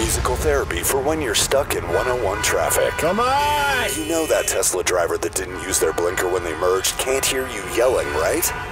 musical therapy for when you're stuck in 101 traffic. Come on! You know that Tesla driver that didn't use their blinker when they merged can't hear you yelling, right?